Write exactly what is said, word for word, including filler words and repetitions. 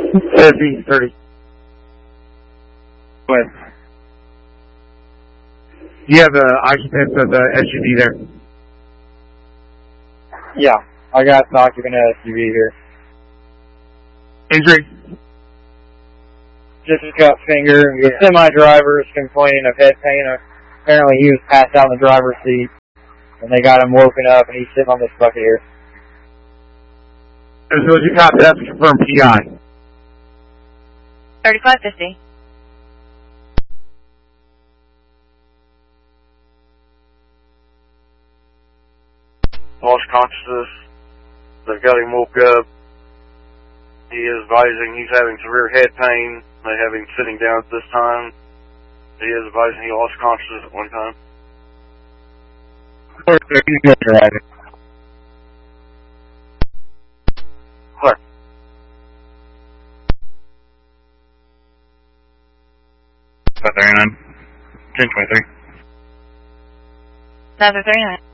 Fifty, thirty. What? You have the occupants of the S U V there? Yeah, I got the occupant of the S U V here. Injury? Just cut finger. The semi-driver is complaining of head pain. Apparently he was passed out in the driver's seat, and they got him woken up, and he's sitting on this bucket here. As soon as you copy, that's confirmed P I. thirty-five fifty. Lost consciousness. They've got him woke up. He is advising he's having severe head pain. They have him sitting down at this time. He is advising he lost consciousness at one time. He's good driving. Clear. thirty-nine. ten twenty-three. Nine thirty-nine.